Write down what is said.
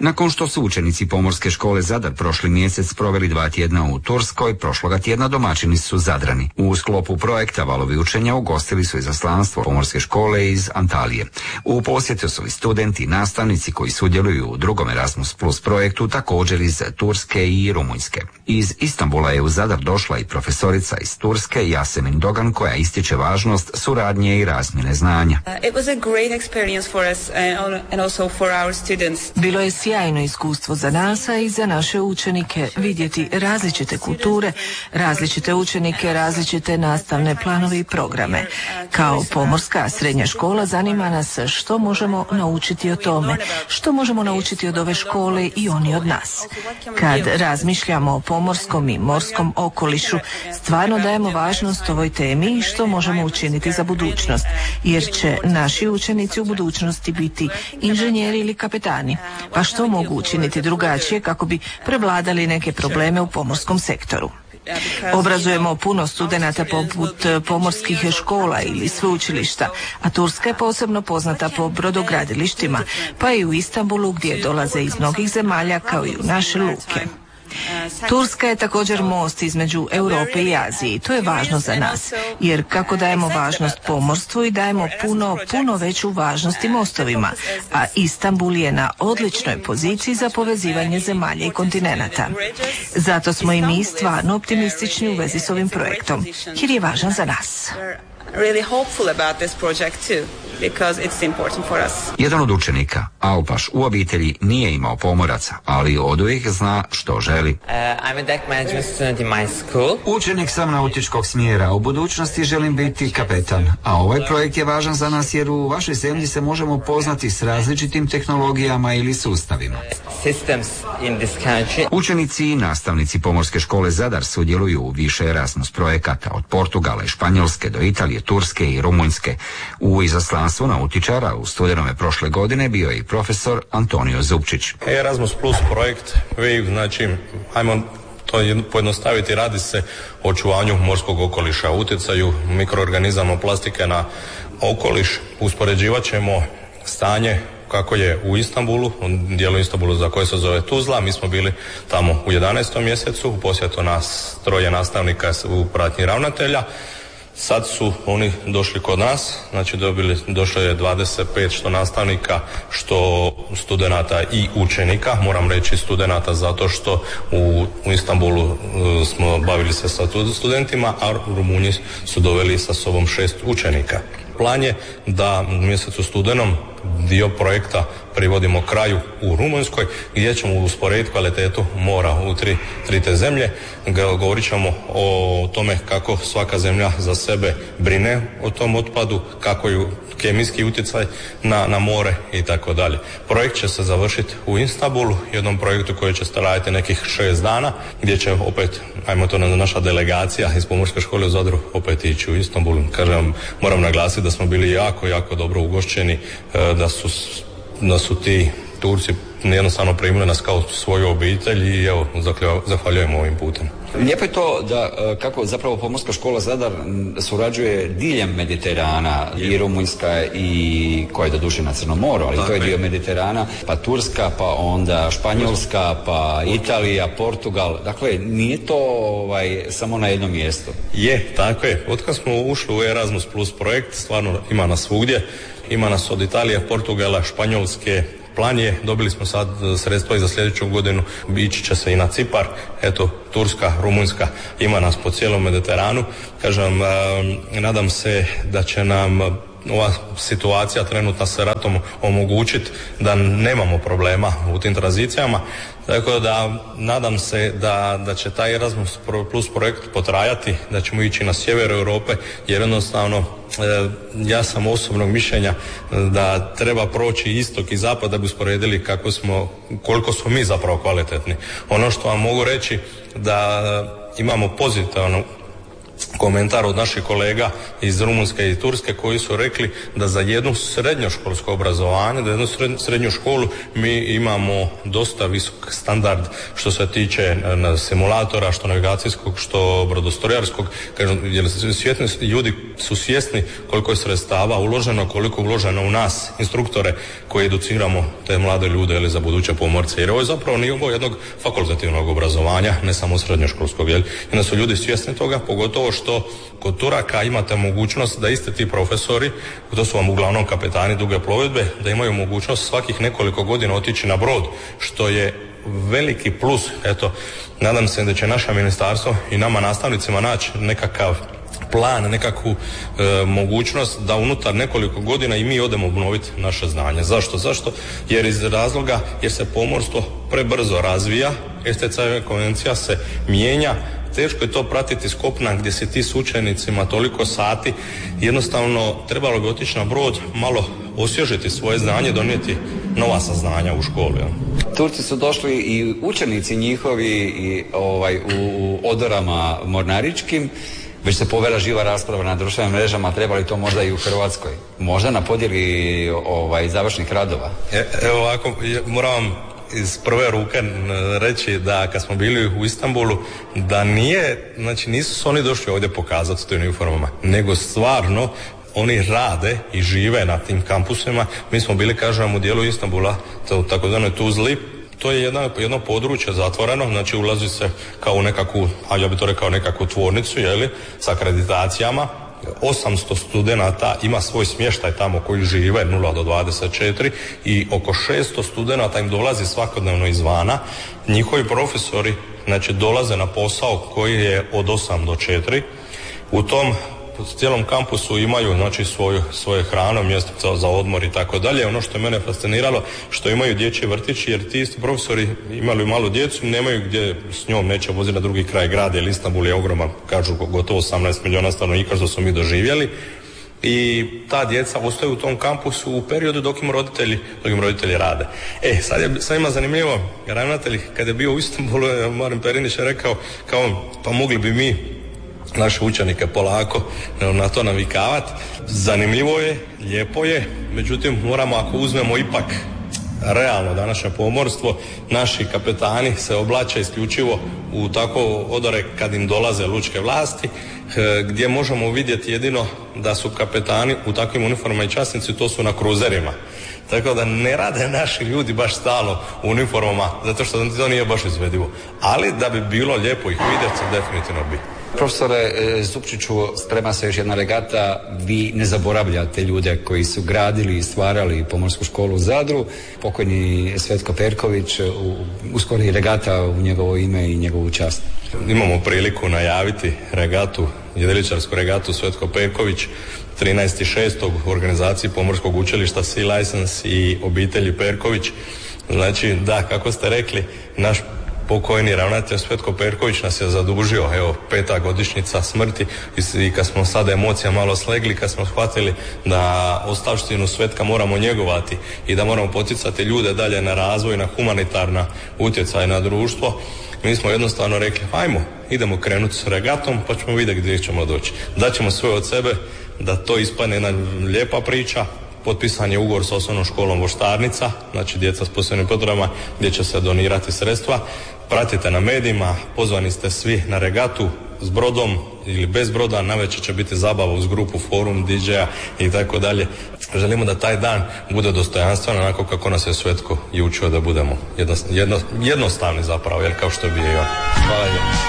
Nakon što su učenici Pomorske škole Zadar prošli mjesec proveli 2 tjedna u Turskoj, prošloga tjedna domaćini su Zadrani. U sklopu projekta Valovi učenja ugostili su izaslanstvo Pomorske škole iz Antalije. U posjetu su i studenti i nastavnici koji sudjeluju u drugom Erasmus Plus projektu, također iz Turske i Rumunjske. Iz Istanbula je u Zadar došla i profesorica iz Turske Yasemin Dogan, koja ističe važnost suradnje i razmjene znanja. Bilo je sjajno iskustvo za nas, a i za naše učenike vidjeti različite kulture, različite učenike, različite nastavne planove i programe. Kao pomorska srednja škola zanima nas što možemo naučiti o tome, što možemo naučiti od ove škole i oni od nas. Kad razmišljamo o pomorskom i morskom okolišu, stvarno dajemo važnost ovoj temi i što možemo učiniti za budućnost, jer će naši učenici u budućnosti biti inženjeri ili kapetani. Pa što mogu učiniti drugačije kako bi prevladali neke probleme u pomorskom sektoru? Obrazujemo puno studenata poput pomorskih škola ili sveučilišta, a Turska je posebno poznata po brodogradilištima, pa i u Istanbulu gdje dolaze iz mnogih zemalja kao i u naše luke. Turska je također most između Europe i Azije i to je važno za nas, jer kako dajemo važnost pomorstvu i dajemo puno veću važnost i mostovima, a Istanbul je na odličnoj poziciji za povezivanje zemalja i kontinenata. Zato smo i mi stvarno optimistični u vezi s ovim projektom, jer je važan za nas. Jedan od učenika, Alpaš, u obitelji nije imao pomoraca, ali oduvijek zna što želi. Učenik sam nautičkog smjera, u budućnosti želim biti kapetan, a ovaj projekt je važan za nas jer u vašoj zemlji se možemo poznati s različitim tehnologijama ili sustavima. Učenici i nastavnici Pomorske škole Zadar sudjeluju u više Erasmus projekata od Portugala i Španjolske do Italije, Turske i Rumunjske. U izaslanstvu nautičara u studenome prošle godine bio je i profesor Antonio Zupčić. Erasmus Plus projekt, znači, ajmo to pojednostaviti, radi se o očuvanju morskog okoliša, utjecaju mikroorganizama plastike na okoliš. Uspoređivat ćemo stanje kako je u Istanbulu, u dijelu Istanbulu za koje se zove Tuzla. Mi smo bili tamo u 11. mjesecu, u posjetu nas 3 nastavnika u pratnji ravnatelja. Sad su oni došli kod nas, znači došlo je 25 što nastavnika, što studenata i učenika, moram reći studenata zato što u Istanbulu smo bavili se sa studentima, a Rumunji su doveli sa sobom 6 učenika. Plan je da u mjesecu studenom dio projekta privodimo kraju u Rumunjskoj gdje ćemo usporediti kvalitetu mora u tri te zemlje. Govorit ćemo o tome kako svaka zemlja za sebe brine o tom otpadu, kako ju kemijski utjecaj na more i tako dalje. Projekt će se završiti u Istanbulu, jednom projektu koji će trajati nekih 6 dana, gdje će opet, ajmo to naša delegacija iz Pomorske škole u Zadru opet ići u Istanbul. Kažem, moram naglasiti da smo bili jako dobro ugošćeni, da su ti Turci jednostavno primili nas kao svoju obitelj i evo, zahvaljujemo ovim putem. Lijepo je to da kako zapravo Pomorska škola Zadar surađuje diljem Mediterana, i Rumunjska i koja je doduše na Crnom moru, ali to je dio Mediterana, pa Turska, pa onda Španjolska, pa Italija, Portugal. Dakle, nije to samo na jednom mjestu. Je, tako je. Otkad smo ušli u Erasmus Plus projekt, stvarno ima nas svugdje. Ima nas od Italije, Portugala, Španjolske. Plan je, dobili smo sad sredstva i za sljedeću godinu, ići će se i na Cipar, eto, Turska, Rumunjska, ima nas po cijelom Mediteranu. Kažem, nadam se da će nam ova situacija trenutna sa ratom omogućiti da nemamo problema u tim tranzicijama. Tako da nadam se da će taj Erasmus Plus projekt potrajati, da ćemo ići na sjever Europe, jer jednostavno ja sam osobnog mišljenja da treba proći istok i zapad da bi usporedili koliko smo mi zapravo kvalitetni. Ono što vam mogu reći da imamo pozitivno komentar od naših kolega iz Rumunjske i Turske koji su rekli da za jednu srednjoškolsko obrazovanje, da jednu srednju školu mi imamo dosta visok standard što se tiče simulatora, što navigacijskog, što brodostrojarskog. Kažem, jer svijetni ljudi su svjesni koliko je sredstava uloženo, koliko je uloženo u nas, instruktore koji educiramo te mlade ljude ili za buduće pomorce. Jer ovo je zapravo nivo jednog fakultativnog obrazovanja, ne samo srednjoškolskog. I onda su ljudi svjesni toga, pogotovo što kod Turaka imate mogućnost da isti ti profesori, to su vam uglavnom kapetani duge plovidbe, da imaju mogućnost svakih nekoliko godina otići na brod, što je veliki plus. Eto, nadam se da će naše ministarstvo i nama nastavnicima naći nekakav plan, nekakvu mogućnost da unutar nekoliko godina i mi odemo obnoviti naše znanje. Zašto? Jer iz razloga jer se pomorstvo prebrzo razvija, STCW konvencija se mijenja, teško je to pratiti s kopna gdje si ti s učenicima toliko sati, jednostavno trebalo bi otići na brod, malo osvježiti svoje znanje, donijeti nova saznanja u školu. Ja. Turci su došli i učenici njihovi u odorama mornaričkim, već se povela živa rasprava na društvenim mrežama, treba li to možda i u Hrvatskoj? Možda na podjeli završnih radova? Evo ovako, moram vam iz prve ruke reći da kad smo bili u Istanbulu, da nisu se oni došli ovdje pokazati to uniformama, nego stvarno oni rade i žive na tim kampusima. Mi smo bili, kažem, u dijelu Istanbula, to takozvanoj Tuzli. To je jedno područje zatvoreno, znači ulazi se kao u nekakvu, ja bih to rekao nekakvu tvornicu, sa akreditacijama. 800 studenata ima svoj smještaj tamo koji žive 0 do 24 i oko 600 studenata im dolazi svakodnevno izvana. Njihovi profesori dolaze na posao koji je od 8 do 4. U tom cijelom kampusu imaju svoje hrano, mjesto za odmor i tako dalje. Ono što je mene fasciniralo, što imaju dječji vrtići, jer ti isti profesori imali malu djecu, nemaju gdje s njom, neće voziti na drugi kraj grada, jer Istanbul je ogroman, kažu gotovo 18 milijuna stanovnika, što su mi doživjeli. I ta djeca ostaju u tom kampusu u periodu dok im roditelji rade. Sad ima zanimljivo, ravnatelj kad je bio u Istanbulu, Marin Perinić je rekao pa mogli bi mi naše učenike polako na to navikavati. Zanimljivo je, lijepo je, međutim moramo, ako uzmemo ipak realno današnje pomorstvo, naši kapetani se oblače isključivo u tako odore kad im dolaze lučke vlasti, gdje možemo vidjeti jedino da su kapetani u takvim uniformama i časnici, to su na kruzerima. Tako da ne rade naši ljudi baš stalno u uniformama, zato što to nije baš izvedivo. Ali da bi bilo lijepo ih vidjeti, definitivno bi. Profesore Zupčiću, sprema se još jedna regata, vi ne zaboravljate ljude koji su gradili i stvarali pomorsku školu u Zadru. Pokojni Svetko Perković, uskoro i regata u njegovo ime i njegovu čast. Imamo priliku najaviti regatu, jedriličarsku regatu Svetko Perković, 13.6. u organizaciji Pomorskog učilišta Sea License i obitelji Perković. Znači, da, kako ste rekli, naš pokojni ravnatelj Svetko Perković nas je zadužio, 5. godišnjica smrti, i kad smo sada emocija malo slegli, kad smo shvatili da ostavštinu Svetka moramo njegovati i da moramo poticati ljude dalje na razvoj, na humanitarna utjecaj na društvo, mi smo jednostavno rekli, idemo krenuti s regatom pa ćemo vidjeti gdje ćemo doći. Daćemo sve od sebe da to ispadne jedna lijepa priča. Potpisan je ugovor s osnovnom školom Voštarnica, znači djeca s posebnim potrebama, gdje će se donirati sredstva. Pratite na medijima, pozvani ste svi na regatu s brodom ili bez broda, navečer će biti zabava uz grupu, forum, DJ-a i tako dalje. Želimo da taj dan bude dostojanstven, onako kako nas je Svetko i učio da budemo jednostavni zapravo, jer kao što bi je i on. Hvala lijepo.